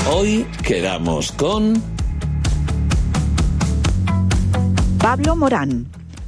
Hoy quedamos con Pablo Morán.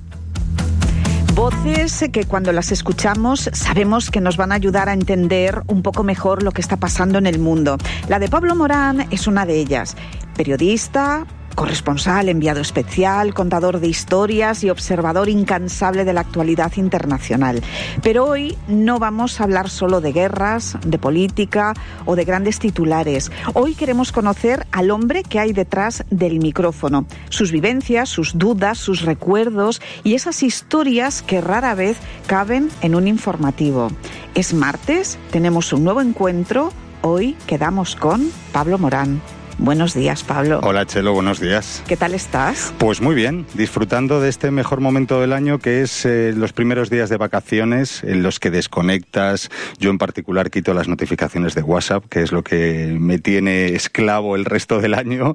Voces que cuando las escuchamos sabemos que nos van a ayudar a entender un poco mejor lo que está pasando en el mundo. La de Pablo Morán es una de ellas. Periodista, corresponsal, enviado especial, contador de historias y observador incansable de la actualidad internacional. Pero hoy no vamos a hablar solo de guerras, de política o de grandes titulares. Hoy queremos conocer al hombre que hay detrás del micrófono, sus vivencias, sus dudas, sus recuerdos y esas historias que rara vez caben en un informativo. Es martes, tenemos un nuevo encuentro. Hoy quedamos con Pablo Morán. Buenos días, Pablo. Hola, Chelo, buenos días. ¿Qué tal estás? Pues muy bien, disfrutando de este mejor momento del año, que es los primeros días de vacaciones en los que desconectas. Yo en particular quito las notificaciones de WhatsApp, que es lo que me tiene esclavo el resto del año,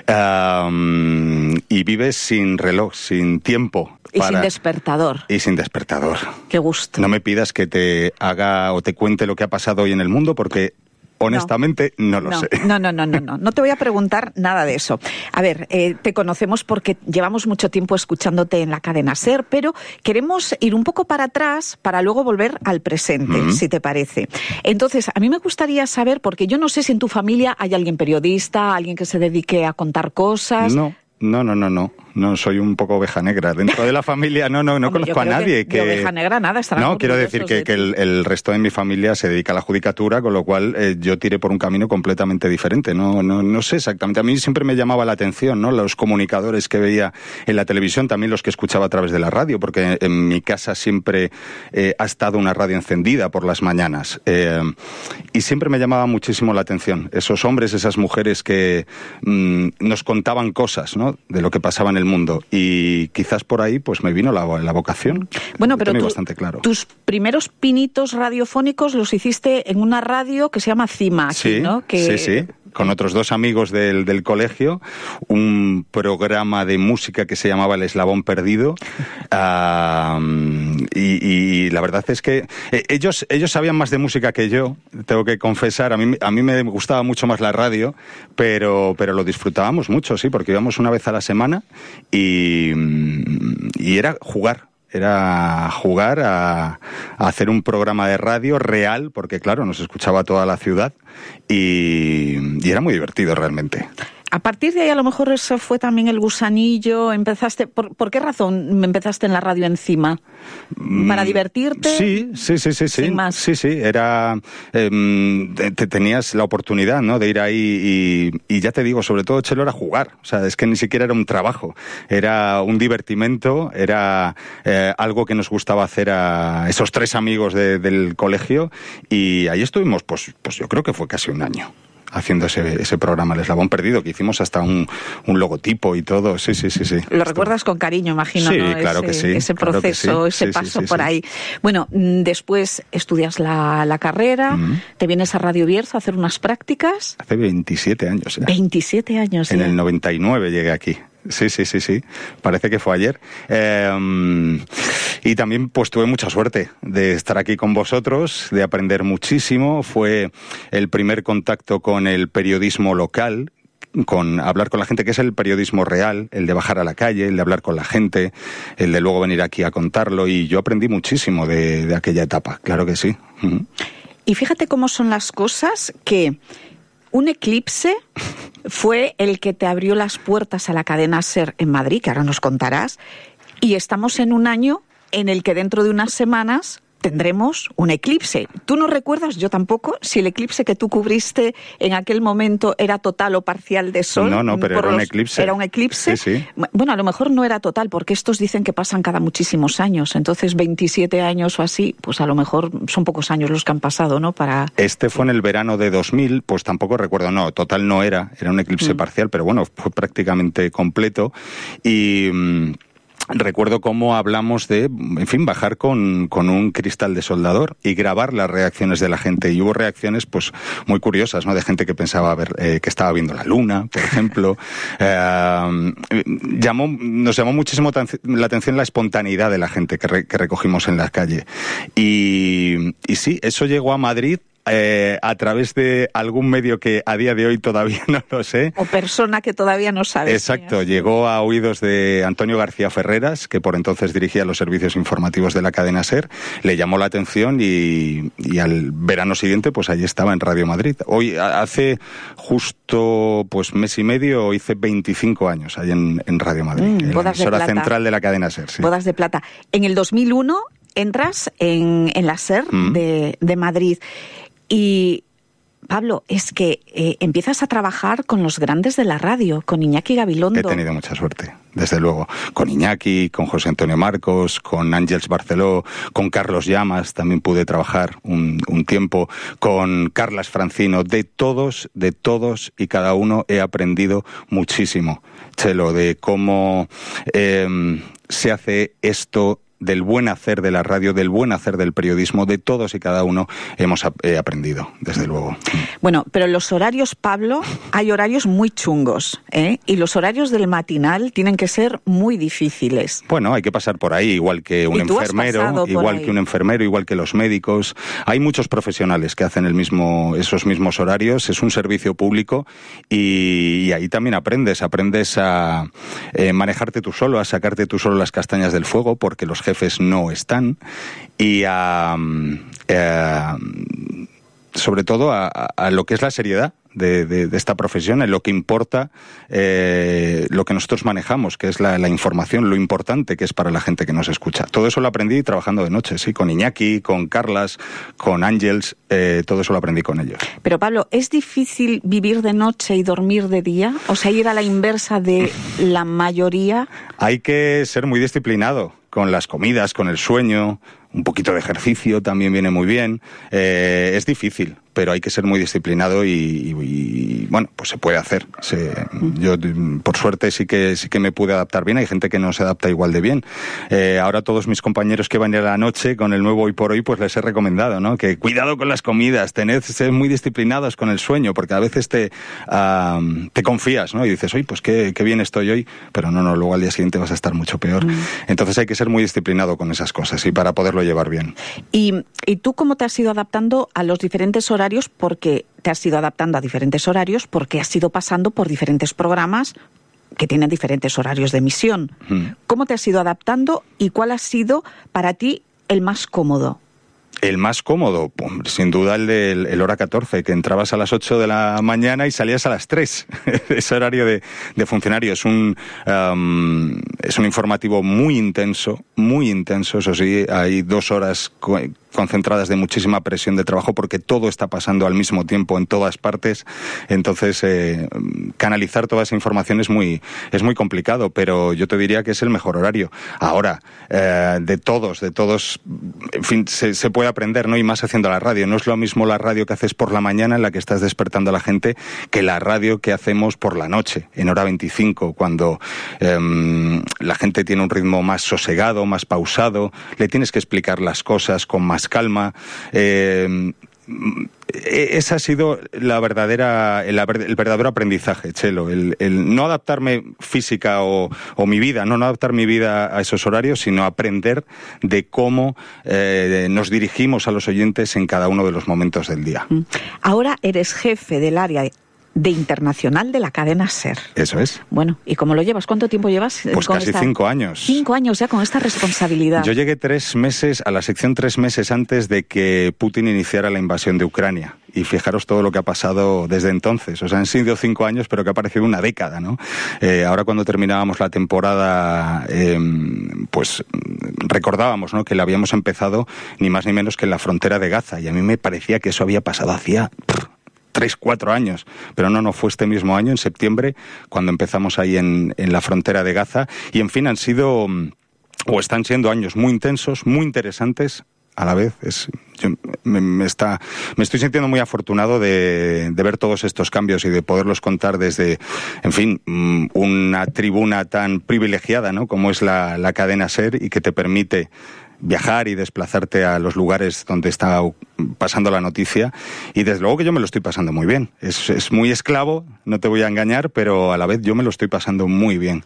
y vives sin reloj, sin tiempo. Y sin despertador. Y sin despertador. Qué gusto. No me pidas que te haga o te cuente lo que ha pasado hoy en el mundo, porque honestamente no lo sé. No te voy a preguntar nada de eso. A ver, te conocemos porque llevamos mucho tiempo escuchándote en la cadena SER, pero queremos ir un poco para atrás para luego volver al presente, si te parece. Entonces, a mí me gustaría saber, porque yo no sé si en tu familia hay alguien periodista, alguien que se dedique a contar cosas. No, soy un poco oveja negra. Dentro de la familia no conozco a nadie. De oveja negra nada, no, quiero decir que el resto de mi familia se dedica a la judicatura, con lo cual yo tiré por un camino completamente diferente. No sé exactamente. A mí siempre me llamaba la atención, ¿no? Los comunicadores que veía en la televisión, también los que escuchaba a través de la radio, porque en mi casa siempre ha estado una radio encendida por las mañanas. Y siempre me llamaba muchísimo la atención. Esos hombres, esas mujeres que nos contaban cosas, ¿no? De lo que pasaba en el mundo, y quizás por ahí pues me vino la vocación. Bueno, pero bastante claro. Tus primeros pinitos radiofónicos los hiciste en una radio que se llama CIMA, aquí, sí, ¿no? Sí, con otros dos amigos del colegio, un programa de música que se llamaba El Eslabón Perdido, y la verdad es que ellos sabían más de música que yo, tengo que confesar. A mí me gustaba mucho más la radio, pero lo disfrutábamos mucho, sí, porque íbamos una vez a la semana y era jugar. Era jugar a hacer un programa de radio real, porque claro, nos escuchaba toda la ciudad y era muy divertido realmente. A partir de ahí, a lo mejor eso fue también el gusanillo. Empezaste, ¿por qué razón empezaste en la radio encima? ¿Para divertirte? Sí. Sin más. Sí, era tenías la oportunidad, ¿no?, de ir ahí y ya te digo, sobre todo, Chelo, era jugar. O sea, es que ni siquiera era un trabajo, era un divertimento, era algo que nos gustaba hacer a esos tres amigos del colegio, y ahí estuvimos, pues yo creo que fue casi un año haciendo ese programa, El Eslabón Perdido, que hicimos hasta un logotipo y todo. Sí. Lo recuerdas con cariño, imagino, sí, ¿no? Claro que sí. Ese proceso, ese paso por ahí. Bueno, después estudias la carrera, te vienes a Radio Bierzo a hacer unas prácticas. Hace 27 años. 27 años. En el 99 llegué aquí. Sí. Parece que fue ayer. Y también pues tuve mucha suerte de estar aquí con vosotros, de aprender muchísimo. Fue el primer contacto con el periodismo local, con hablar con la gente, que es el periodismo real, el de bajar a la calle, el de hablar con la gente, el de luego venir aquí a contarlo. Y yo aprendí muchísimo de aquella etapa, claro que sí. Y fíjate cómo son las cosas, que un eclipse fue el que te abrió las puertas a la cadena SER en Madrid, que ahora nos contarás, y estamos en un año en el que dentro de unas semanas tendremos un eclipse. ¿Tú no recuerdas, yo tampoco, si el eclipse que tú cubriste en aquel momento era total o parcial de sol? No, pero era un eclipse. ¿Era un eclipse? Sí. Bueno, a lo mejor no era total, porque estos dicen que pasan cada muchísimos años. Entonces, 27 años o así, pues a lo mejor son pocos años los que han pasado, ¿no? Este fue en el verano de 2000, pues tampoco recuerdo. No, total no era un eclipse parcial, pero bueno, fue prácticamente completo. Y recuerdo cómo hablamos de, en fin, bajar con un cristal de soldador y grabar las reacciones de la gente. Y hubo reacciones pues muy curiosas, ¿no?, de gente que pensaba que estaba viendo la luna, por ejemplo. Nos llamó muchísimo la atención la espontaneidad de la gente que recogimos en la calle. Y sí, eso llegó a Madrid a través de algún medio que a día de hoy todavía no lo sé. O persona que todavía no sabe. Exacto, llegó a oídos de Antonio García Ferreras, que por entonces dirigía los servicios informativos de la cadena SER, le llamó la atención y al verano siguiente pues allí estaba en Radio Madrid. Hoy, hace justo pues mes y medio, hice 25 años ahí en Radio Madrid, en la emisora central de la cadena SER. Sí. Bodas de plata. En el 2001 entras en la SER de Madrid y... Pablo, es que empiezas a trabajar con los grandes de la radio, con Iñaki Gabilondo. He tenido mucha suerte, desde luego. Con Iñaki, con José Antonio Marcos, con Ángels Barceló, con Carlos Llamas, también pude trabajar un tiempo, con Carlas Francino. De todos y cada uno he aprendido muchísimo, Chelo, de cómo se hace esto, del buen hacer de la radio, del buen hacer del periodismo, de todos y cada uno hemos aprendido, desde luego. Bueno, pero los horarios, Pablo, hay horarios muy chungos, ¿eh? Y los horarios del matinal tienen que ser muy difíciles. Bueno, hay que pasar por ahí, igual que un enfermero, igual que los médicos. Hay muchos profesionales que hacen esos mismos horarios, es un servicio público y ahí también aprendes a manejarte tú solo, a sacarte tú solo las castañas del fuego, porque los jefes no están, y sobre todo a lo que es la seriedad de esta profesión, en lo que importa, lo que nosotros manejamos, que es la información, lo importante que es para la gente que nos escucha. Todo eso lo aprendí trabajando de noche, sí, con Iñaki, con Carlas, con Ángels, todo eso lo aprendí con ellos. Pero Pablo, ¿es difícil vivir de noche y dormir de día? O sea, ir a la inversa de la mayoría. Hay que ser muy disciplinado con las comidas, con el sueño, un poquito de ejercicio también viene muy bien. Es difícil, pero hay que ser muy disciplinado y bueno, pues se puede hacer. Yo, por suerte, sí que me pude adaptar bien. Hay gente que no se adapta igual de bien. Ahora todos mis compañeros que van a la noche con el nuevo Hoy por Hoy, pues les he recomendado, ¿no? Que cuidado con las comidas, sed muy disciplinados con el sueño, porque a veces te confías, ¿no? Y dices, oye, pues qué bien estoy hoy, pero no, luego al día siguiente vas a estar mucho peor. Entonces hay que ser muy disciplinado con esas cosas y para poderlo llevar bien. ¿Y tú cómo te has ido adaptando a los diferentes horarios? Porque te has ido adaptando a diferentes horarios, porque has ido pasando por diferentes programas que tienen diferentes horarios de emisión. ¿Cómo te has ido adaptando y cuál ha sido para ti el más cómodo? El más cómodo, sin duda el hora 14, que entrabas a las 8 de la mañana y salías a las 3. Ese horario de funcionario es un informativo muy intenso, eso sí, hay 2 horas concentradas de muchísima presión de trabajo porque todo está pasando al mismo tiempo en todas partes. Entonces, canalizar toda esa información es muy complicado, pero yo te diría que es el mejor horario. Ahora, de todos, en fin, se puede aprender, ¿no? Y más haciendo la radio. No es lo mismo la radio que haces por la mañana, en la que estás despertando a la gente, que la radio que hacemos por la noche, en hora 25, cuando la gente tiene un ritmo más sosegado, más pausado, le tienes que explicar las cosas con más calma. Ese ha sido el verdadero aprendizaje, Chelo, el no adaptarme física o mi vida, no adaptar mi vida a esos horarios, sino aprender de cómo nos dirigimos a los oyentes en cada uno de los momentos del día. Ahora eres jefe del área de internacional de la cadena SER. Eso es. Bueno, ¿y cómo lo llevas? ¿Cuánto tiempo llevas? Pues casi 5 años. 5 años ya con esta responsabilidad. Yo llegué 3 meses a la sección 3 meses antes de que Putin iniciara la invasión de Ucrania. Y fijaros todo lo que ha pasado desde entonces. O sea, han sido 5 años, pero que ha parecido una década, ¿no? Ahora cuando terminábamos la temporada, pues recordábamos, ¿no?, que la habíamos empezado ni más ni menos que en la frontera de Gaza. Y a mí me parecía que eso había pasado hacía 3-4 años, pero no fue este mismo año, en septiembre, cuando empezamos ahí en la frontera de Gaza, y en fin, han sido, o están siendo años muy intensos, muy interesantes, a la vez. Me estoy sintiendo muy afortunado de ver todos estos cambios y de poderlos contar desde, en fin, una tribuna tan privilegiada, ¿no?, como es la cadena SER, y que te permite viajar y desplazarte a los lugares donde está pasando la noticia, y desde luego que yo me lo estoy pasando muy bien. Es muy esclavo, no te voy a engañar, pero a la vez yo me lo estoy pasando muy bien,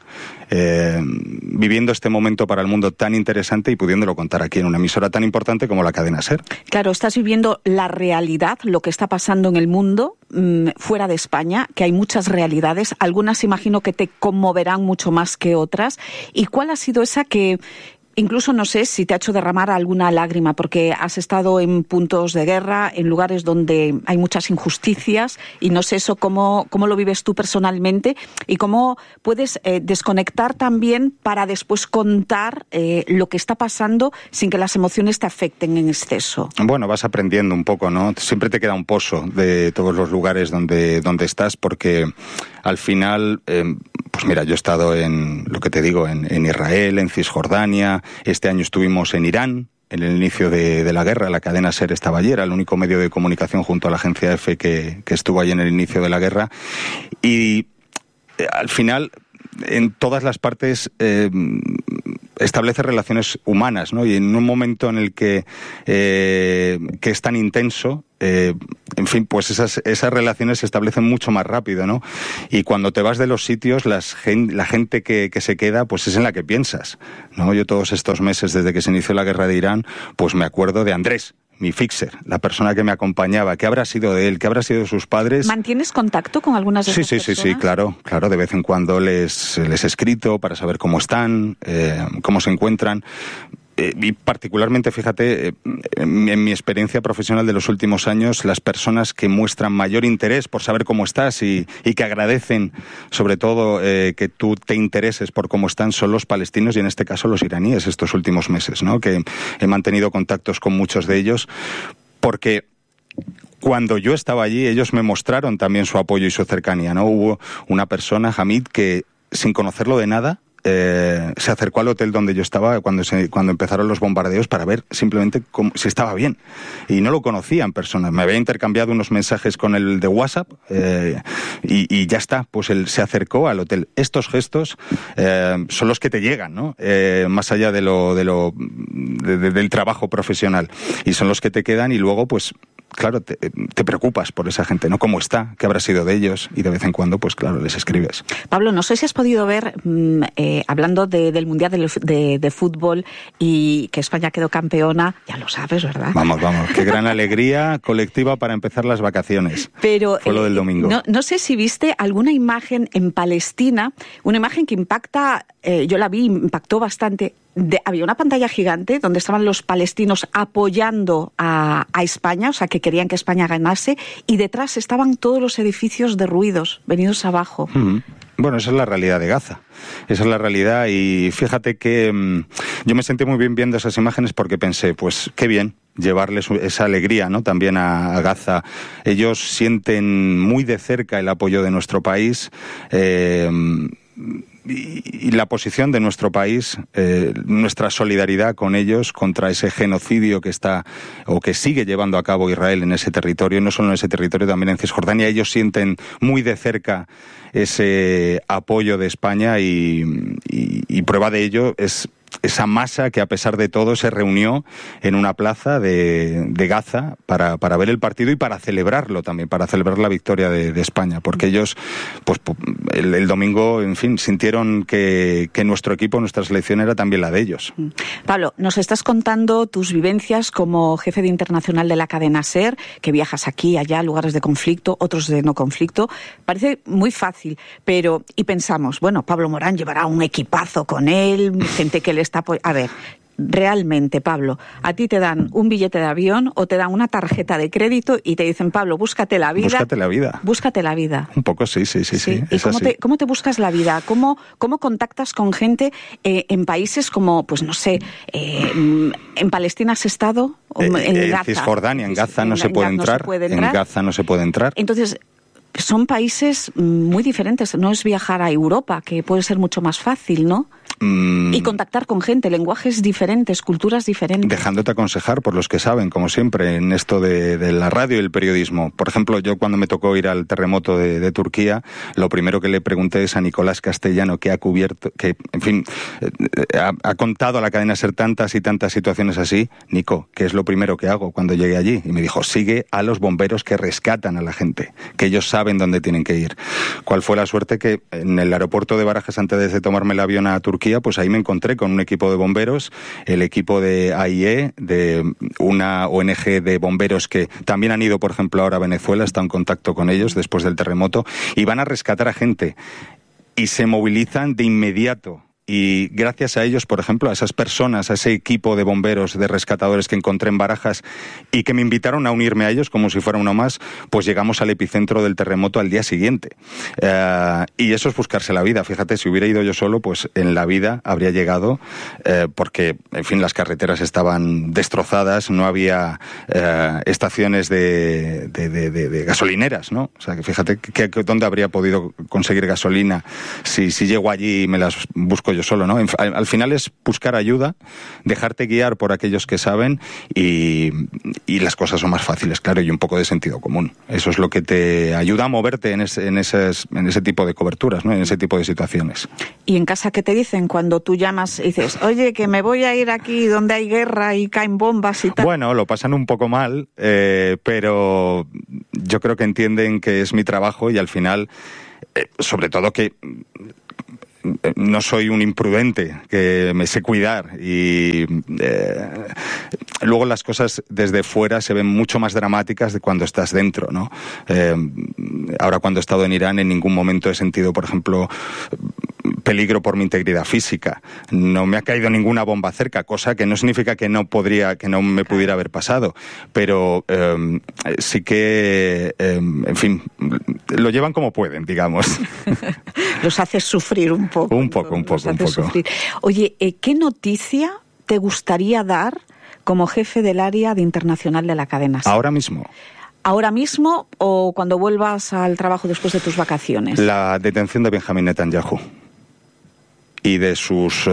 viviendo este momento para el mundo tan interesante y pudiéndolo contar aquí en una emisora tan importante como la cadena SER. Claro, estás viviendo la realidad, lo que está pasando en el mundo, fuera de España, que hay muchas realidades, algunas imagino que te conmoverán mucho más que otras. ¿Y cuál ha sido esa que incluso no sé si te ha hecho derramar alguna lágrima, porque has estado en puntos de guerra, en lugares donde hay muchas injusticias, y no sé eso cómo lo vives tú personalmente y cómo puedes desconectar también para después contar lo que está pasando sin que las emociones te afecten en exceso? Bueno, vas aprendiendo un poco, ¿no? Siempre te queda un pozo de todos los lugares donde estás, porque al final, pues mira, yo he estado en, lo que te digo, en Israel, en Cisjordania. Este año estuvimos en Irán, en el inicio de la guerra. La cadena SER estaba allí, era el único medio de comunicación junto a la agencia EFE que estuvo allí en el inicio de la guerra. Y al final, en todas las partes establece relaciones humanas, ¿no? Y en un momento en el que es tan intenso, en fin, pues esas relaciones se establecen mucho más rápido, ¿no? Y cuando te vas de los sitios, la gente que se queda, pues es en la que piensas, ¿no? Yo todos estos meses, desde que se inició la guerra de Irán, pues me acuerdo de Andrés, mi fixer, la persona que me acompañaba. ¿Qué habrá sido de él? ¿Qué habrá sido de sus padres? ¿Mantienes contacto con algunas de esas personas? Sí, claro. De vez en cuando les he escrito para saber cómo están, cómo se encuentran. Y particularmente, fíjate, en mi experiencia profesional de los últimos años, las personas que muestran mayor interés por saber cómo estás y que agradecen, sobre todo, que tú te intereses por cómo están, son los palestinos y en este caso los iraníes estos últimos meses, ¿no? Que he mantenido contactos con muchos de ellos porque cuando yo estaba allí, ellos me mostraron también su apoyo y su cercanía, ¿no? Hubo una persona, Hamid, que sin conocerlo de nada, se acercó al hotel donde yo estaba cuando empezaron los bombardeos para ver simplemente si estaba bien, y no lo conocía en persona. Me había intercambiado unos mensajes con el de WhatsApp y ya está, pues él se acercó al hotel. Estos gestos son los que te llegan, ¿no? Más allá del trabajo profesional, y son los que te quedan, y luego pues claro, te preocupas por esa gente, ¿no? ¿Cómo está? ¿Qué habrá sido de ellos? Y de vez en cuando, pues claro, les escribes. Pablo, no sé si has podido ver, hablando del Mundial de Fútbol y que España quedó campeona, ya lo sabes, ¿verdad? Vamos, qué gran alegría colectiva para empezar las vacaciones. Pero fue lo del domingo. No sé si viste alguna imagen en Palestina, una imagen que impacta, yo la vi, impactó bastante. Había una pantalla gigante donde estaban los palestinos apoyando a España, o sea, que querían que España ganase, y detrás estaban todos los edificios derruidos, venidos abajo. Bueno, esa es la realidad de Gaza. Esa es la realidad, y fíjate que yo me sentí muy bien viendo esas imágenes porque pensé, pues qué bien llevarles esa alegría, ¿no? También a Gaza. Ellos sienten muy de cerca el apoyo de nuestro país, y la posición de nuestro país, nuestra solidaridad con ellos contra ese genocidio que está o que sigue llevando a cabo Israel en ese territorio, no solo en ese territorio, también en Cisjordania. Ellos sienten muy de cerca ese apoyo de España, y prueba de ello es esa masa que a pesar de todo se reunió en una plaza de Gaza para ver el partido y para celebrarlo también, para celebrar la victoria de España, porque ellos pues el domingo, en fin, sintieron que nuestro equipo, nuestra selección era también la de ellos. Pablo, nos estás contando tus vivencias como jefe de internacional de la cadena SER, que viajas aquí, allá, lugares de conflicto, otros de no conflicto. Parece muy fácil, pero y pensamos, bueno, Pablo Morán llevará un equipazo con él, gente que le está apoyando. A ver, realmente, Pablo, a ti te dan un billete de avión o te dan una tarjeta de crédito y te dicen, Pablo, búscate la vida. Búscate la vida. Búscate la vida. Un poco, sí. ¿Y cómo te buscas la vida? ¿Cómo contactas con gente en países como, pues no sé, en Palestina has estado? En Gaza. Cisjordania, en Gaza no se puede entrar. En Gaza no se puede entrar. Entonces, son países muy diferentes. No es viajar a Europa, que puede ser mucho más fácil, ¿no? Y contactar con gente, lenguajes diferentes, culturas diferentes. Dejándote aconsejar por los que saben, como siempre, en esto de la radio y el periodismo. Por ejemplo, yo cuando me tocó ir al terremoto de Turquía, lo primero que le pregunté es a Nicolás Castellano, que ha cubierto, que, en fin, ha contado a la cadena SER tantas y tantas situaciones así. Nico, ¿qué es lo primero que hago cuando llegue allí? Y me dijo, sigue a los bomberos que rescatan a la gente, que ellos saben dónde tienen que ir. ¿Cuál fue la suerte? Que en el aeropuerto de Barajas, antes de tomarme el avión a Turquía, pues ahí me encontré con un equipo de bomberos, el equipo de AIE, de una ONG de bomberos que también han ido, por ejemplo, ahora a Venezuela, está en contacto con ellos después del terremoto, y van a rescatar a gente y se movilizan de inmediato. Y gracias a ellos, por ejemplo, a esas personas, a ese equipo de bomberos, de rescatadores que encontré en Barajas y que me invitaron a unirme a ellos como si fuera uno más, pues llegamos al epicentro del terremoto al día siguiente. Y eso es buscarse la vida. Fíjate, si hubiera ido yo solo, pues en la vida habría llegado, porque, en fin, las carreteras estaban destrozadas, no había estaciones de gasolineras, ¿no? O sea, que fíjate dónde habría podido conseguir gasolina si llego allí y me las busco yo solo, ¿no? Al final es buscar ayuda, dejarte guiar por aquellos que saben y las cosas son más fáciles, claro, y un poco de sentido común. Eso es lo que te ayuda a moverte en ese tipo de coberturas, ¿no? En ese tipo de situaciones. ¿Y en casa qué te dicen cuando tú llamas y dices, oye, que me voy a ir aquí donde hay guerra y caen bombas y tal? Bueno, lo pasan un poco mal, pero yo creo que entienden que es mi trabajo y al final, sobre todo que no soy un imprudente, que me sé cuidar y luego las cosas desde fuera se ven mucho más dramáticas de cuando estás dentro, ¿no? Ahora cuando he estado en Irán en ningún momento he sentido, por ejemplo, peligro por mi integridad física. No me ha caído ninguna bomba cerca, cosa que no significa que no me pudiera haber pasado, pero sí que, en fin, lo llevan como pueden, digamos. Los haces sufrir un poco. Un poco. Sufrir. Oye, ¿qué noticia te gustaría dar como jefe del área de internacional de la cadena SER? Ahora mismo. ¿Ahora mismo o cuando vuelvas al trabajo después de tus vacaciones? La detención de Benjamín Netanyahu y de sus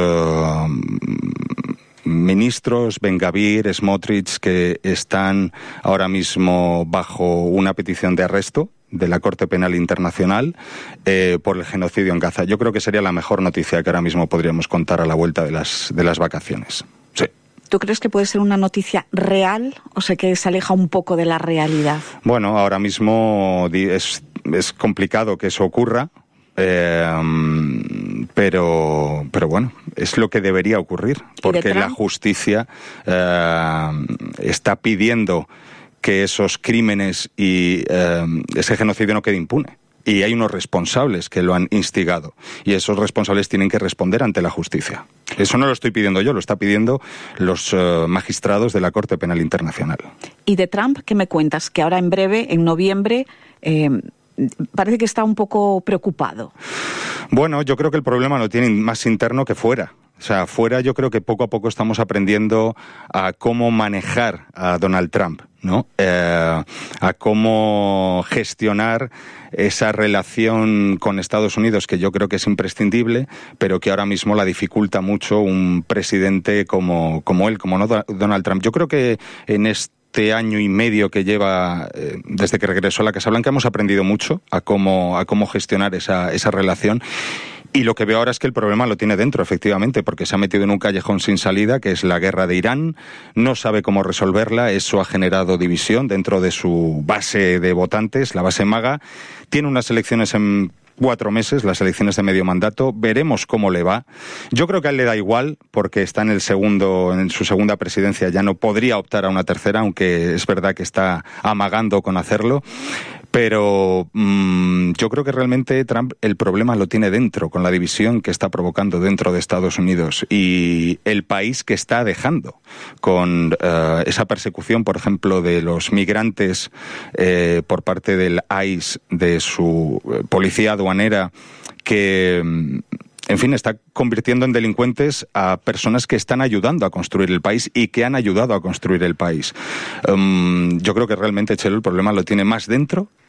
ministros, Ben-Gvir, Smotrich, que están ahora mismo bajo una petición de arresto de la Corte Penal Internacional por el genocidio en Gaza. Yo creo que sería la mejor noticia que ahora mismo podríamos contar a la vuelta de las vacaciones. Sí. ¿Tú crees que puede ser una noticia real o sea que se aleja un poco de la realidad? Bueno, ahora mismo es complicado que eso ocurra, pero bueno, es lo que debería ocurrir, porque la justicia está pidiendo que esos crímenes y ese genocidio no quede impune. Y hay unos responsables que lo han instigado. Y esos responsables tienen que responder ante la justicia. Eso no lo estoy pidiendo yo, lo está pidiendo los magistrados de la Corte Penal Internacional. ¿Y de Trump qué me cuentas? Que ahora en breve, en noviembre, parece que está un poco preocupado. Bueno, yo creo que el problema lo tiene más interno que fuera. O sea, fuera yo creo que poco a poco estamos aprendiendo a cómo manejar a Donald Trump, ¿no? A cómo gestionar esa relación con Estados Unidos, que yo creo que es imprescindible, pero que ahora mismo la dificulta mucho un presidente como él, como no Donald Trump. Yo creo que en este año y medio que lleva desde que regresó a la Casa Blanca hemos aprendido mucho a cómo gestionar esa relación. Y lo que veo ahora es que el problema lo tiene dentro, efectivamente, porque se ha metido en un callejón sin salida, que es la guerra de Irán, no sabe cómo resolverla, eso ha generado división dentro de su base de votantes, la base MAGA, tiene unas elecciones en 4 meses, las elecciones de medio mandato, veremos cómo le va. Yo creo que a él le da igual, porque está en su segunda presidencia, ya no podría optar a una tercera, aunque es verdad que está amagando con hacerlo. Pero yo creo que realmente Trump el problema lo tiene dentro, con la división que está provocando dentro de Estados Unidos y el país que está dejando, con esa persecución, por ejemplo, de los migrantes por parte del ICE, de su policía aduanera, que en fin, está convirtiendo en delincuentes a personas que están ayudando a construir el país y que han ayudado a construir el país. Yo creo que realmente, Chelo, el problema lo tiene más dentro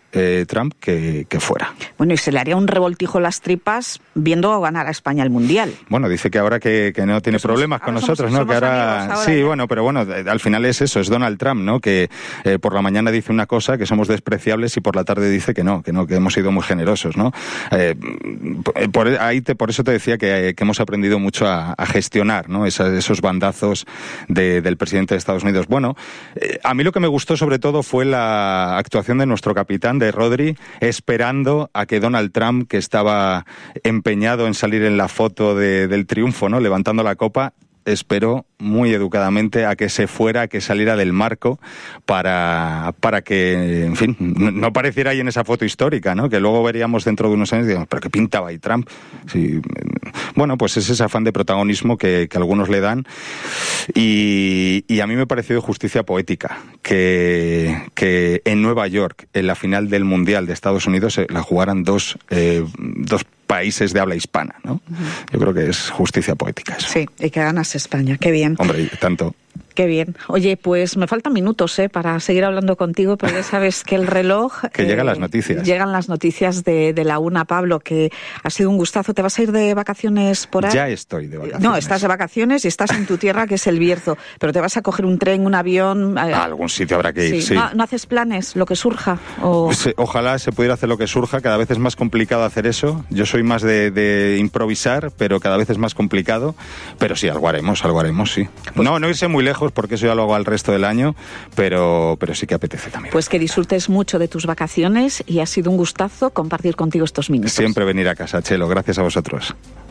Trump que fuera. Bueno, y se le haría un revoltijo las tripas viendo ganar a España el Mundial. Bueno, dice que ahora que no tiene problemas con nosotros, ¿no? Que ahora sí, bueno, pero bueno, al final es eso, es Donald Trump, ¿no? Que por la mañana dice una cosa, que somos despreciables, y por la tarde dice que no, que hemos sido muy generosos, ¿no? Por eso te decía que hemos aprendido mucho a gestionar, ¿no? Esos bandazos del presidente de Estados Unidos. Bueno, a mí lo que me gustó sobre todo fue la actuación de nuestro capitán, de Rodri, esperando a que Donald Trump, que estaba empeñado en salir en la foto del triunfo, ¿no? Levantando la copa, esperó muy educadamente a que se fuera, a que saliera del marco para que, en fin, no apareciera ahí en esa foto histórica, ¿no? Que luego veríamos dentro de unos años y digamos, ¿pero qué pintaba ahí Trump? Sí, bueno, pues es ese afán de protagonismo que algunos le dan, y a mí me pareció de justicia poética que en Nueva York, en la final del Mundial de Estados Unidos, la jugaran dos países de habla hispana, ¿no? Uh-huh. Yo creo que es justicia poética eso. Sí, y que ganas España, qué bien. Hombre, tanto. Qué bien. Oye, pues me faltan minutos para seguir hablando contigo, pero ya sabes que el reloj... que llegan las noticias. Llegan las noticias de la una, Pablo, que ha sido un gustazo. ¿Te vas a ir de vacaciones por ahí? Ya estoy de vacaciones. No, estás de vacaciones y estás en tu tierra, que es el Bierzo, pero te vas a coger un tren, un avión... A algún sitio habrá que ir, sí. ¿No haces planes, lo que surja? Ojalá se pudiera hacer lo que surja, cada vez es más complicado hacer eso. Yo soy más de improvisar, pero cada vez es más complicado. Pero sí, algo haremos, sí. Pues, no irse muy lejos, porque eso ya lo hago al resto del año, pero sí que apetece también. Pues que disfrutes mucho de tus vacaciones, y ha sido un gustazo compartir contigo estos minutos. Siempre venir a casa, Chelo, gracias a vosotros.